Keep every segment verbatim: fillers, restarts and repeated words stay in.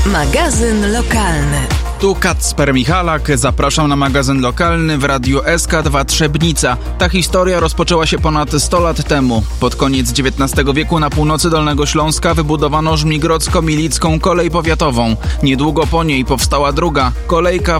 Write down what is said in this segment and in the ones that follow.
Magazyn lokalny. Tu Kacper Michalak, zapraszam na magazyn lokalny w Radiu S K dwa Trzebnica. Ta historia rozpoczęła się ponad sto lat temu. Pod koniec dziewiętnastego wieku na północy Dolnego Śląska wybudowano Żmigrodzko-Milicką kolej powiatową. Niedługo po niej powstała druga, kolejka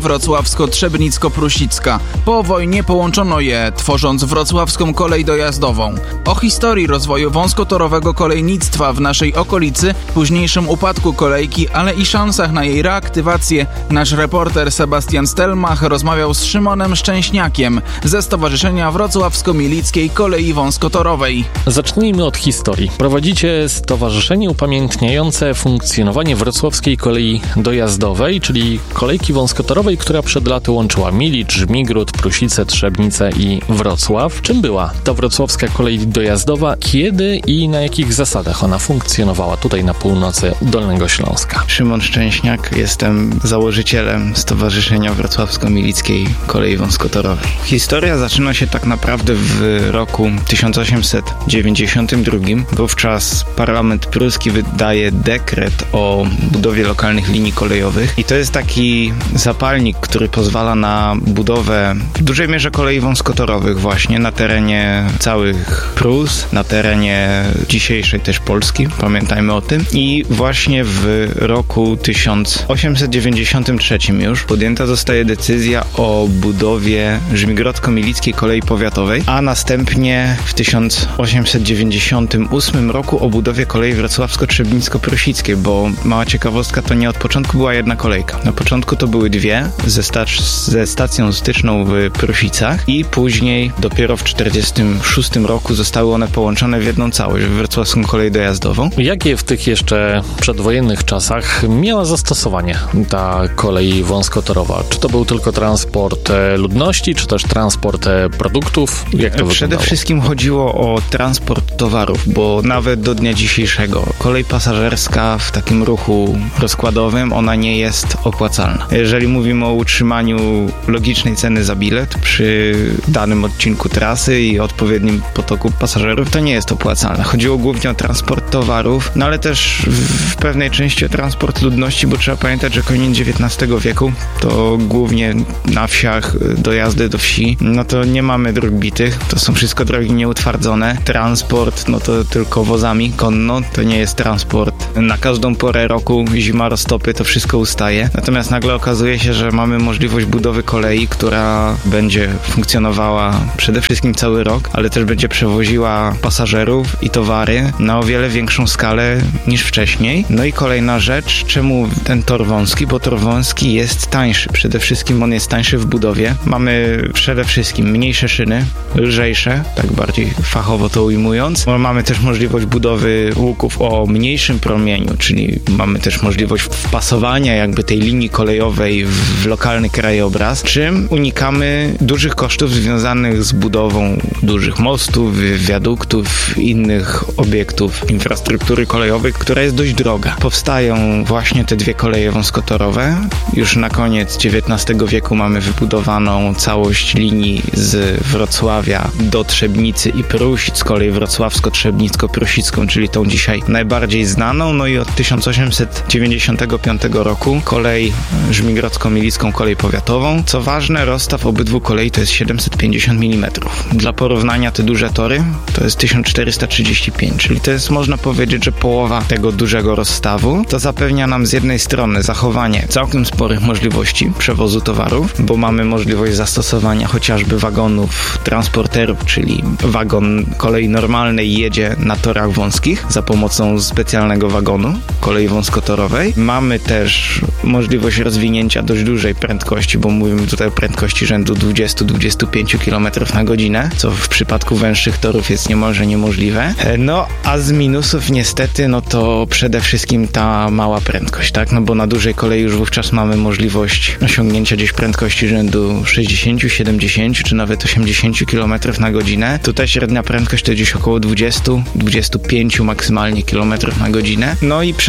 wrocławsko-trzebnicko-prusicka. Po wojnie połączono je, tworząc wrocławską kolej dojazdową. O historii rozwoju wąskotorowego kolejnictwa w naszej okolicy, późniejszym upadku kolejki, ale i szansach na jej reaktywację, nasz reporter Sebastian Stelmach rozmawiał z Szymonem Szczęśniakiem ze Stowarzyszenia Wrocławsko-Milickiej Kolei Wąskotorowej. Zacznijmy od historii. Prowadzicie stowarzyszenie upamiętniające funkcjonowanie wrocławskiej kolei dojazdowej, czyli kolejki wąskotorowej, która przed laty łączyła Milicz, Żmigród, Prusice, Trzebnice i Wrocław. Czym była ta wrocławska kolej dojazdowa? Kiedy i na jakich zasadach ona funkcjonowała tutaj na północy Dolnego Śląska? Szymon Szczęśniak, jestem założycielem Stowarzyszenia Wrocławsko-Milickiej Kolei Wąskotorowej. Historia zaczyna się tak naprawdę w roku tysiąc osiemset dziewięćdziesiątym drugim. Wówczas parlament pruski wydaje dekret o budowie lokalnych linii kolejowych i to jest taki zapalnik, który pozwala na budowę w dużej mierze kolei wąskotorowych właśnie na terenie całych Prus, na terenie dzisiejszej też Polski, pamiętajmy o tym. I właśnie w roku tysiąc osiemset dziewięćdziesiątym trzecim już podjęta zostaje decyzja o budowie Żmigrodzko-Milickiej Kolei Powiatowej, a następnie w tysiąc osiemset dziewięćdziesiątym ósmym roku o budowie kolei wrocławsko-trzebnicko-prusickiej, bo mała ciekawostka, to nie od początku była jedna kolejka. Na początku to były dwie ze, stac- ze stacją styczną w Prusicach i później dopiero w czterdziestym szóstym roku zostały one połączone w jedną całość, w wrocławską kolej dojazdową. Jakie w tych jeszcze przedwojennych czasach miała zastosowanie ta kolej wąskotorowa? Czy to był tylko transport ludności, czy też transport produktów? Jak to Przede wyglądało? wszystkim chodziło o transport towarów, bo nawet do dnia dzisiejszego kolej pasażerska w takim ruchu rozkładowym, ona nie jest opłacalna. Jeżeli mówimy o utrzymaniu logicznej ceny za bilet przy danym odcinku trasy i odpowiednim potoku pasażerów, to nie jest opłacalne. Chodziło głównie o transport towarów, no ale też w pewnej części o transport ludności, bo trzeba pamiętać, że koniec dziewiętnastego wieku to głównie na wsiach dojazdy do wsi, no to nie mamy dróg bitych, to są wszystko drogi nieutwardzone. Transport, no to tylko wozami konno, to nie jest transport. Na każdą porę roku, zima, roztopy, to wszystko ustaje. Natomiast nagle okazuje się, że mamy możliwość budowy kolei, która będzie funkcjonowała przede wszystkim cały rok, ale też będzie przewoziła pasażerów i towary na o wiele większą skalę niż wcześniej. No i kolejna rzecz, czemu ten tor wąski, bo tor wąski jest tańszy. Przede wszystkim on jest tańszy w budowie. Mamy przede wszystkim mniejsze szyny, lżejsze, tak bardziej fachowo to ujmując. Mamy też możliwość budowy łuków o mniejszym promieniu, czyli mamy też możliwość wpasowania jakby tej linii kolejowej w lokalny krajobraz, czym unikamy dużych kosztów związanych z budową dużych mostów, wiaduktów, innych obiektów infrastruktury kolejowej, która jest dość droga. Powstają właśnie te dwie koleje wąskotorowe. Już na koniec dziewiętnastego wieku mamy wybudowaną całość linii z Wrocławia do Trzebnicy i Prusic, z kolei wrocławsko-trzebnicko-prusicką, czyli tą dzisiaj najbardziej znaną. No i od tysiąc osiemset dziewięćdziesiątego piątego roku kolej Żmigrodzko-Milicką Kolej Powiatową. Co ważne, rozstaw obydwu kolei to jest siedemset pięćdziesiąt milimetrów. Dla porównania te duże tory to jest tysiąc czterysta trzydzieści pięć, czyli to jest, można powiedzieć, że połowa tego dużego rozstawu. To zapewnia nam z jednej strony zachowanie całkiem sporych możliwości przewozu towarów, bo mamy możliwość zastosowania chociażby wagonów transporterów, czyli wagon kolei normalnej jedzie na torach wąskich za pomocą specjalnego wagonu kolei wąskotorowej. Mamy też możliwość rozwinięcia dość dużej prędkości, bo mówimy tutaj o prędkości rzędu dwadzieścia do dwudziestu pięciu kilometrów na godzinę, co w przypadku węższych torów jest niemalże niemożliwe. No a z minusów niestety, no to przede wszystkim ta mała prędkość, tak? No bo na dużej kolei już wówczas mamy możliwość osiągnięcia gdzieś prędkości rzędu sześćdziesięciu, siedemdziesięciu czy nawet osiemdziesięciu kilometrów na godzinę. Tutaj średnia prędkość to gdzieś około dwudziestu do dwudziestu pięciu maksymalnie kilometrów na godzinę. No i przede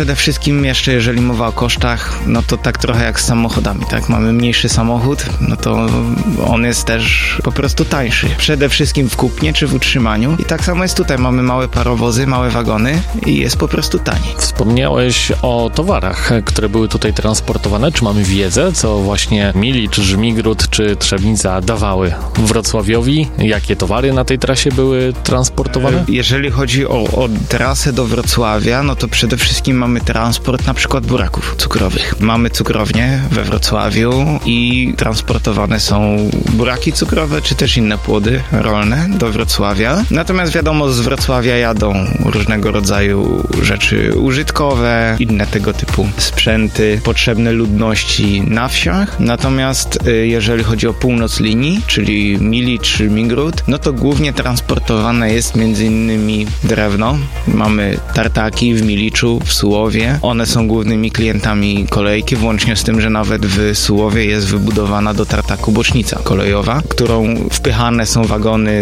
przede wszystkim jeszcze jeżeli mowa o kosztach, no to tak trochę jak z samochodami, tak? Mamy mniejszy samochód, no to on jest też po prostu tańszy. Przede wszystkim w kupnie czy w utrzymaniu i tak samo jest tutaj. Mamy małe parowozy, małe wagony i jest po prostu taniej. Wspomniałeś o towarach, które były tutaj transportowane. Czy mamy wiedzę, co właśnie Milicz, Żmigród czy Trzebnica dawały Wrocławiowi? Jakie towary na tej trasie były transportowane? Jeżeli chodzi o, o trasę do Wrocławia, no to przede wszystkim mamy transport na przykład buraków cukrowych. Mamy cukrownię we Wrocławiu i transportowane są buraki cukrowe, czy też inne płody rolne do Wrocławia. Natomiast wiadomo, z Wrocławia jadą różnego rodzaju rzeczy użytkowe, inne tego typu sprzęty potrzebne ludności na wsiach. Natomiast jeżeli chodzi o północ linii, czyli Milicz czy Żmigród, no to głównie transportowane jest między innymi drewno. Mamy tartaki w Miliczu, w Sułowie. One są głównymi klientami kolejki, włącznie z tym, że nawet w Sułowie jest wybudowana do tartaku bocznica kolejowa, którą wpychane są wagony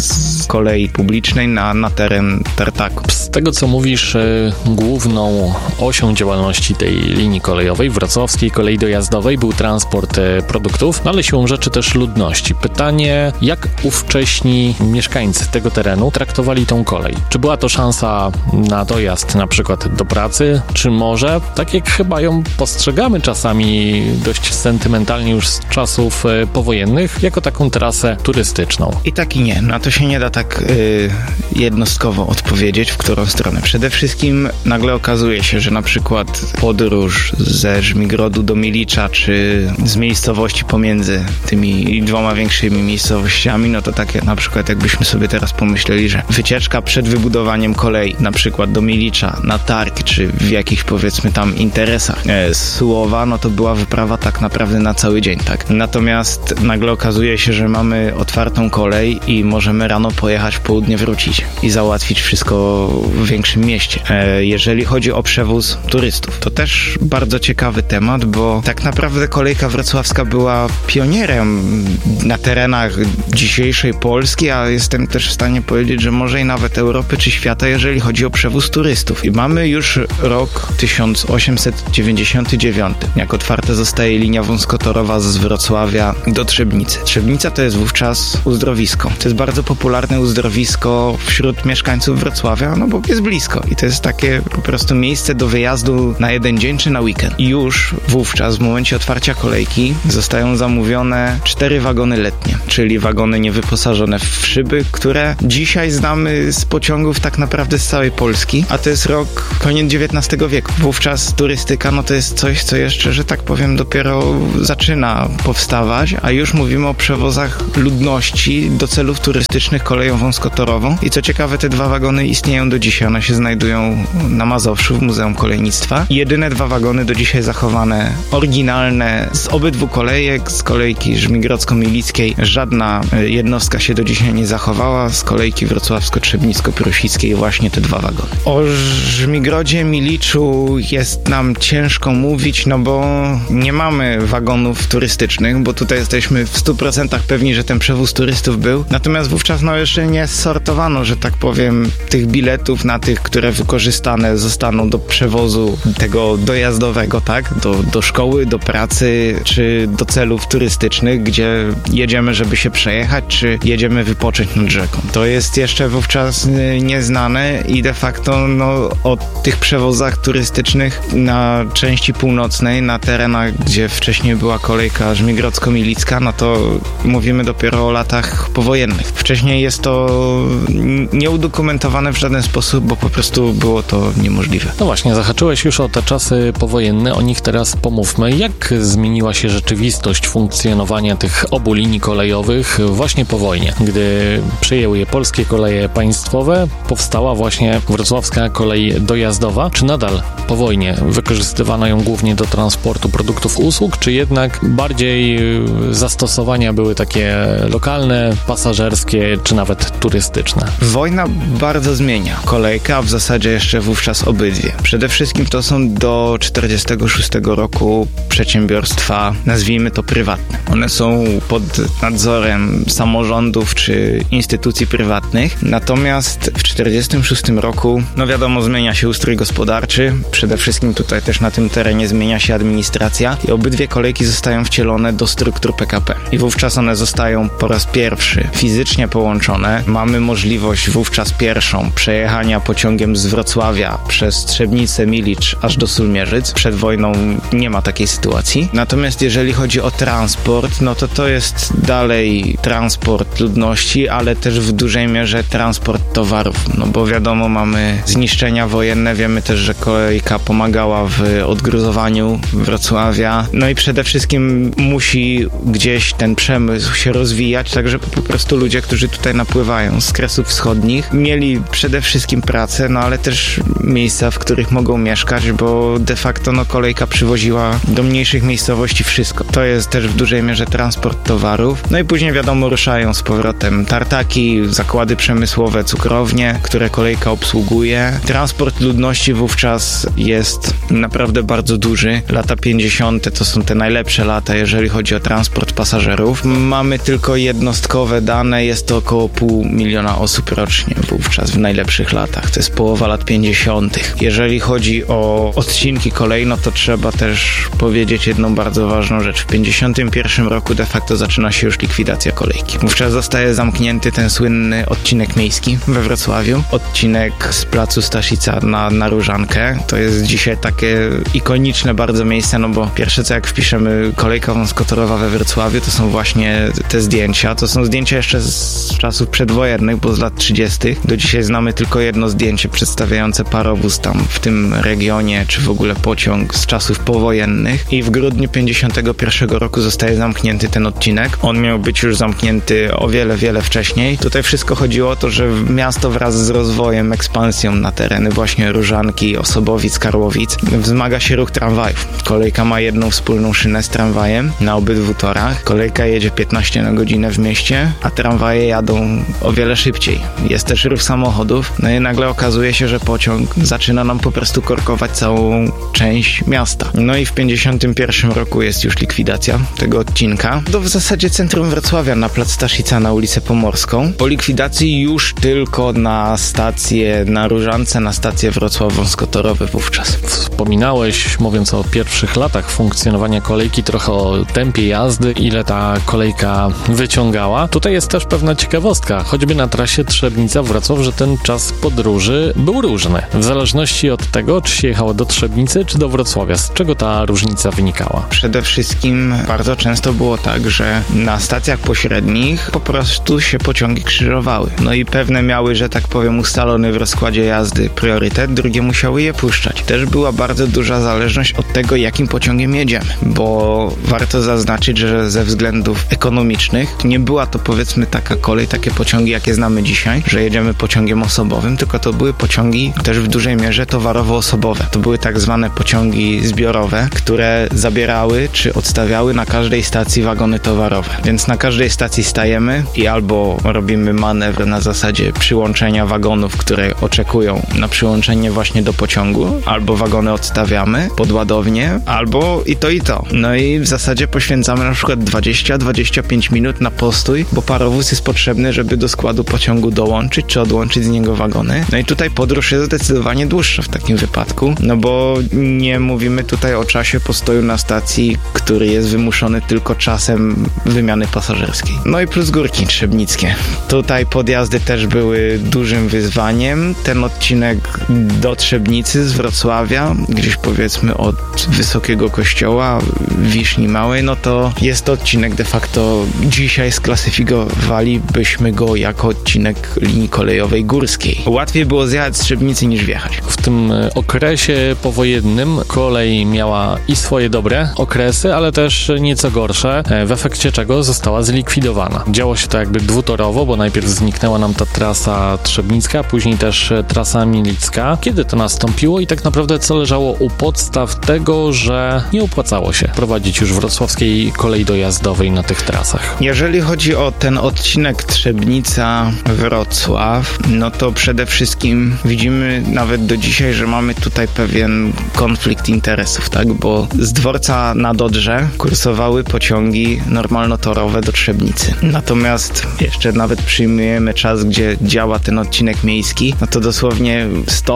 z kolei publicznej na, na teren tartaku. Z tego, co mówisz, y, główną osią działalności tej linii kolejowej, wrocławskiej kolei dojazdowej, był transport y, produktów, no ale siłą rzeczy też ludności. Pytanie, jak ówcześni mieszkańcy tego terenu traktowali tą kolej? Czy była to szansa na dojazd na przykład do pracy, czy może, tak jak chyba ją postrzegamy czasami dość sentymentalnie już z czasów y, powojennych, jako taką trasę turystyczną? I tak i nie. Na to się nie da tak y, jednostkowo odpowiedzieć, w którą stronę. Przede wszystkim nagle okazuje się, że na przykład podróż ze Żmigrodu do Milicza, czy z miejscowości pomiędzy tymi dwoma większymi miejscowościami, no to takie na przykład jakbyśmy sobie teraz pomyśleli, że wycieczka przed wybudowaniem kolei, na przykład do Milicza, na targ, czy w jakichś powiedzmy tam interesach e, z Sułowa, no to była wyprawa tak naprawdę na cały dzień, tak? Natomiast nagle okazuje się, że mamy otwartą kolej i możemy rano pojechać, w południe wrócić i załatwić wszystko w większym mieście. E, jeżeli chodzi o przewóz turystów, to też bardzo ciekawy temat, bo tak naprawdę kolejka wrocławska była pionierem na terenach dzisiejszej Polski, a jestem też w stanie powiedzieć, że może i nawet Europy czy świata, jeżeli chodzi o przewóz turystów. I mamy już rok tysiąc osiemset dziewięćdziesiąty dziewiąty, jak otwarta zostaje linia wąskotorowa z Wrocławia do Trzebnicy. Trzebnica to jest wówczas uzdrowisko. To jest bardzo popularne uzdrowisko wśród mieszkańców Wrocławia, no bo jest blisko i to jest takie po prostu miejsce do wyjazdu na jeden dzień czy na weekend. I już wówczas w momencie otwarcia kolejki zostają zamówione cztery wagony letnie, czyli wagony niewyposażone w szyby, które dzisiaj znamy z pociągów tak naprawdę z całej Polski, a to jest rok, koniec dziewiętnastego wieku. Wówczas turystyka, no to jest coś, co jeszcze, że tak powiem, dopiero zaczyna powstawać, a już mówimy o przewozach ludności do celów turystycznych koleją wąskotorową. I co ciekawe, te dwa wagony istnieją do dzisiaj. One się znajdują na Mazowszu w Muzeum Kolejnictwa. Jedyne dwa wagony do dzisiaj zachowane, oryginalne, z obydwu kolejek, z kolejki żmigrodzko-milickiej. Żadna jednostka się do dzisiaj nie zachowała. Z kolejki wrocławsko-trzebnicko-prusickiej właśnie te dwa wagony. O Żmigrodzie, Miliczu jest nam ciężko mówić, no bo nie mamy wagonów turystycznych, bo tutaj jesteśmy w stu procentach pewni, że ten przewóz turystów był. Natomiast wówczas no jeszcze nie sortowano, że tak powiem, tych biletów na tych, które wykorzystane zostaną do przewozu tego dojazdowego, tak? Do, do szkoły, do pracy, czy do celów turystycznych, gdzie jedziemy, żeby się przejechać, czy jedziemy wypocząć nad rzeką. To jest jeszcze wówczas nieznane i de facto no, o tych przewozach turystycznych na części północnej, na terenach, gdzie wcześniej była kolejka żmigrodzko-milicka, no to mówimy dopiero o latach powojennych. Wcześniej jest to nieudokumentowane w żaden sposób, bo po prostu było to niemożliwe. No właśnie, zahaczyłeś już o te czasy powojenne, o nich teraz pomówmy. Jak zmieniła się rzeczywistość funkcjonowania tych obu linii kolejowych właśnie po wojnie? Gdy przejęły je polskie koleje państwowe, powstała właśnie wrocławska kolej dojazdowa. Czy nadal po wojnie wykorzystywano ją głównie do transportu produktów, usług, czy jednak bardziej zastosowania były takie lokalne, pasażerskie, czy nawet turystyczne? Wojna bardzo zmienia kolejkę, a w zasadzie jeszcze wówczas obydwie. Przede wszystkim to są do czterdziestego szóstego roku przedsiębiorstwa, nazwijmy to prywatne. One są pod nadzorem samorządów czy instytucji prywatnych, natomiast w czterdziestym szóstym roku, no wiadomo, zmienia się ustrój gospodarczy gospodarczy. Przede wszystkim tutaj też na tym terenie zmienia się administracja i obydwie kolejki zostają wcielone do struktur P K P. I wówczas one zostają po raz pierwszy fizycznie połączone. Mamy możliwość wówczas pierwszą przejechania pociągiem z Wrocławia przez Trzebnicę, Milicz aż do Sulmierzyc. Przed wojną nie ma takiej sytuacji. Natomiast jeżeli chodzi o transport, no to to jest dalej transport ludności, ale też w dużej mierze transport towarów. No bo wiadomo, mamy zniszczenia wojenne, wiemy też, że kolejka pomagała w odgruzowaniu Wrocławia. No i przede wszystkim musi gdzieś ten przemysł się rozwijać, tak żeby po prostu ludzie, którzy tutaj napływają z Kresów Wschodnich, mieli przede wszystkim pracę, no ale też miejsca, w których mogą mieszkać, bo de facto no kolejka przywoziła do mniejszych miejscowości wszystko. To jest też w dużej mierze transport towarów. No i później wiadomo, ruszają z powrotem tartaki, zakłady przemysłowe, cukrownie, które kolejka obsługuje. Transport ludności wówczas jest naprawdę bardzo duży. Lata pięćdziesiąte to są te najlepsze lata, jeżeli chodzi o transport pasażerów. Mamy tylko jednostkowe dane, jest to około pół miliona osób rocznie wówczas w najlepszych latach. To jest połowa lat pięćdziesiątych. Jeżeli chodzi o odcinki kolei, no to trzeba też powiedzieć jedną bardzo ważną rzecz. W pięćdziesiątym pierwszym roku de facto zaczyna się już likwidacja kolejki. Wówczas zostaje zamknięty ten słynny odcinek miejski we Wrocławiu. Odcinek z placu Staszica na, na Różankę. To jest dzisiaj takie ikoniczne bardzo miejsce, no bo pierwsze co jak wpiszemy kolejka wąskotorowa we Wrocławiu, to są właśnie te zdjęcia. To są zdjęcia jeszcze z czasów przedwojennych, bo z lat trzydziestych. Do dzisiaj znamy tylko jedno zdjęcie przedstawiające parowóz tam w tym regionie, czy w ogóle pociąg z czasów powojennych. I w grudniu pięćdziesiątego pierwszego roku zostaje zamknięty ten odcinek. On miał być już zamknięty o wiele, wiele wcześniej. Tutaj wszystko chodziło o to, że miasto wraz z rozwojem, ekspansją na tereny właśnie Różanki, Osobowic, Karłowic wzmaga się ruch tramwajów. Kolejka ma jedną wspólną szynę z tramwajem na obydwu torach. Kolejka jedzie piętnaście na godzinę w mieście, a tramwaje jadą o wiele szybciej. Jest też ruch samochodów, no i nagle okazuje się, że pociąg zaczyna nam po prostu korkować całą część miasta. No i w pięćdziesiątym pierwszym roku jest już likwidacja tego odcinka. To w zasadzie centrum Wrocławia na plac Staszica na ulicę Pomorską. Po likwidacji już tylko na stację na Różance, na stację Wrocław wąskotorowy wówczas. Wspominałeś, mówiąc o pierwszych latach funkcjonowania kolejki, trochę o tempie jazdy, ile ta kolejka wyciągała. Tutaj jest też pewna ciekawostka, choćby na trasie Trzebnica-Wrocław, że ten czas podróży był różny. W zależności od tego, czy się jechało do Trzebnicy, czy do Wrocławia. Z czego ta różnica wynikała? Przede wszystkim bardzo często było tak, że na stacjach pośrednich po prostu się pociągi krzyżowały. No i pewne miały, że tak powiem, ustalony w rozkładzie jazdy priorytet, drugie musiały je puszczać. Też była bardzo duża zależność od tego, jakim pociągiem jedziemy, bo warto zaznaczyć, że ze względów ekonomicznych nie była to powiedzmy taka kolej, takie pociągi, jakie znamy dzisiaj, że jedziemy pociągiem osobowym, tylko to były pociągi też w dużej mierze towarowo-osobowe. To były tak zwane pociągi zbiorowe, które zabierały czy odstawiały na każdej stacji wagony towarowe. Więc na każdej stacji stajemy i albo robimy manewr na zasadzie przyłączenia wagonów, które oczekują na przyłączenie właśnie do pociągu, albo wagony odstawiamy pod ładownię, albo i to i to. No i w zasadzie poświęcamy na przykład dwadzieścia do dwudziestu pięciu minut na postój, bo parowóz jest potrzebny, żeby do składu pociągu dołączyć, czy odłączyć z niego wagony. No i tutaj podróż jest zdecydowanie dłuższa w takim wypadku, no bo nie mówimy tutaj o czasie postoju na stacji, który jest wymuszony tylko czasem wymiany pasażerskiej. No i plus górki trzebnickie. Tutaj podjazdy też były dużym wyzwaniem. Ten odcinek do Trzebnicy z Wrocławia, gdzieś powiedzmy od Wysokiego Kościoła, Wiszni Małej, no to jest to odcinek de facto dzisiaj sklasyfikowalibyśmy go jako odcinek linii kolejowej górskiej. Łatwiej było zjechać z Trzebnicy niż wjechać. W tym okresie powojennym kolej miała i swoje dobre okresy, ale też nieco gorsze, w efekcie czego została zlikwidowana. Działo się to jakby dwutorowo, bo najpierw zniknęła nam ta trasa trzebnicka, później też trasa milicka. Kiedy to nastąpiło i tak naprawdę co leżało u podstaw tego, że nie opłacało się prowadzić już wrocławskiej kolei dojazdowej na tych trasach? Jeżeli chodzi o ten odcinek Trzebnica-Wrocław, no to przede wszystkim widzimy nawet do dzisiaj, że mamy tutaj pewien konflikt interesów, tak? Bo z dworca na Dodrze kursowały pociągi normalnotorowe do Trzebnicy. Natomiast jeszcze nawet przyjmujemy czas, gdzie działa ten odcinek miejski, no to dosłownie sto, może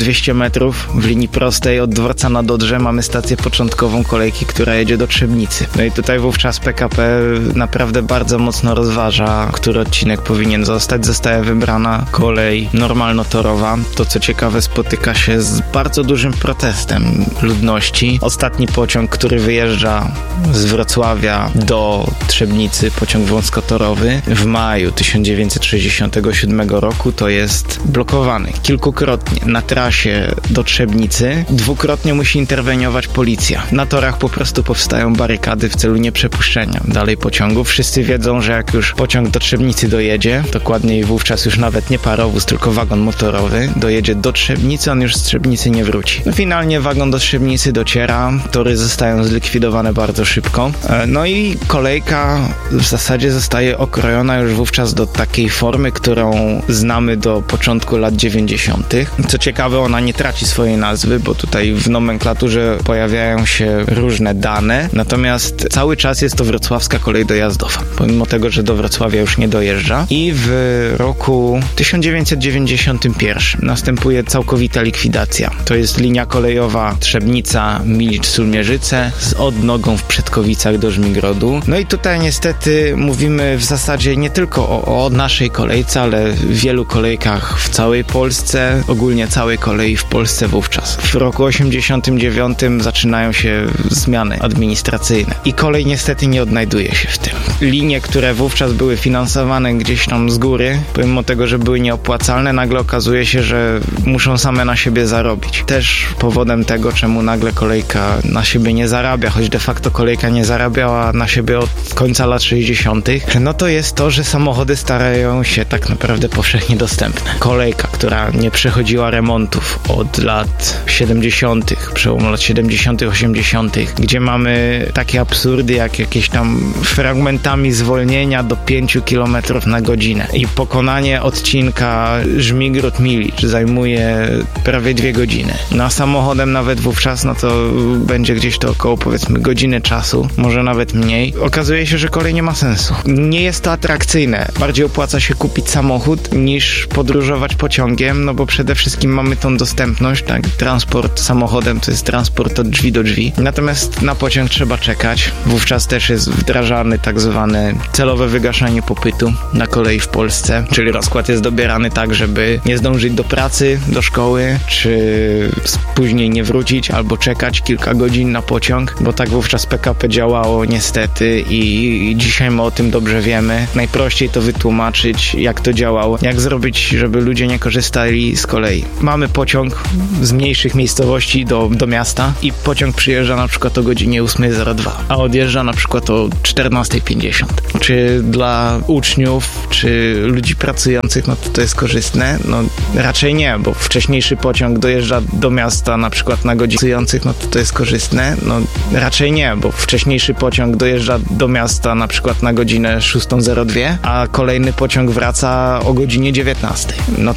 dwieście metrów w linii prostej od dworca na Dodrze mamy stację początkową kolejki, która jedzie do Trzebnicy. No i tutaj wówczas P K P naprawdę bardzo mocno rozważa, który odcinek powinien zostać. Zostaje wybrana kolej normalnotorowa. To co ciekawe, spotyka się z bardzo dużym protestem ludności. Ostatni pociąg, który wyjeżdża z Wrocławia do Trzebnicy, pociąg wąskotorowy w maju tysiąc dziewięćset sześćdziesiątego siódmego roku, to jest blokowany kilkukrotnie na trasie do Trzebnicy. Dwukrotnie musi interweniować policja. Na torach po prostu powstają barykady w celu nieprzepuszczenia dalej pociągu. Wszyscy wiedzą, że jak już pociąg do Trzebnicy dojedzie, dokładniej wówczas już nawet nie parowóz, tylko wagon motorowy, dojedzie do Trzebnicy, on już z Trzebnicy nie wróci. No finalnie wagon do Trzebnicy dociera, tory zostają zlikwidowane bardzo szybko. No i kolejka w zasadzie zostaje okrojona już wówczas do takiej formy, którą znamy do początku lat dziewięćdziesiątych. Co ciekawe, ona nie traci swojej nazwy, bo tutaj w nomenklaturze pojawiają się różne dane, natomiast cały czas jest to wrocławska kolej dojazdowa, pomimo tego, że do Wrocławia już nie dojeżdża. I w roku tysiąc dziewięćset dziewięćdziesiątym pierwszym następuje całkowita likwidacja. To jest linia kolejowa Trzebnica, Milicz, Sulmierzyce z odnogą w Przedkowicach do Żmigrodu. No i tutaj niestety mówimy w zasadzie nie tylko o, o naszej kolejce, ale w wielu kolejkach w całej Polsce, ogólnie całej kolei w Polsce wówczas. W roku osiemdziesiątym dziewiątym zaczynają się zmiany administracyjne i kolej niestety nie odnajduje się w tym. Linie, które wówczas były finansowane gdzieś tam z góry, pomimo tego, że były nieopłacalne, nagle okazuje się, że muszą same na siebie zarobić. Też powodem tego, czemu nagle kolejka na siebie nie zarabia, choć de facto kolejka nie zarabiała na siebie od końca lat sześćdziesiątych, no to jest to, że samochody starają się tak naprawdę powszechnie dostępne. Kolejka, która nie przechodziła remontów od lat siedemdziesiątych, przełomu lat siedemdziesiątych, osiemdziesiątych, gdzie mamy takie absurdy jak jakieś tam fragmentami zwolnienia do pięciu kilometrów na godzinę i pokonanie odcinka Żmigród-Milicz zajmuje prawie dwie godziny. No a samochodem nawet wówczas, no to będzie gdzieś to około powiedzmy godziny czasu, może nawet mniej. Okazuje się, że kolej nie ma sensu. Nie jest to atrakcyjne. Bardziej opłaca się kupić samochód niż podróżować pociągiem, no bo przede wszystkim mamy tą dostępność, tak? Transport samochodem to jest transport od drzwi do drzwi. Natomiast na pociąg trzeba czekać. Wówczas też jest wdrażany tak zwany celowe wygaszanie popytu na kolei w Polsce, czyli rozkład jest dobierany tak, żeby nie zdążyć do pracy, do szkoły, czy później nie wrócić, albo czekać kilka godzin na pociąg, bo tak wówczas P K P działało niestety i dzisiaj my o tym dobrze wiemy. Najprościej to wytłumaczyć, jak to działało, jak zrobić, żeby ludzie nie korzystali z kolei. Mamy pociąg z mniejszych miejscowości do, do miasta i pociąg przyjeżdża na przykład o godzinie ósma zero dwa, a odjeżdża na przykład o czternasta pięćdziesiąt. Czy dla uczniów, czy ludzi pracujących, no to to jest korzystne? No raczej nie, bo wcześniejszy pociąg dojeżdża do miasta na przykład na godzinę pracujących, no to to jest korzystne? No raczej nie, bo wcześniejszy pociąg dojeżdża do miasta na przykład na godzinę szósta zero dwa, a kolejny pociąg wraca o godzinie dziewiętnastej. No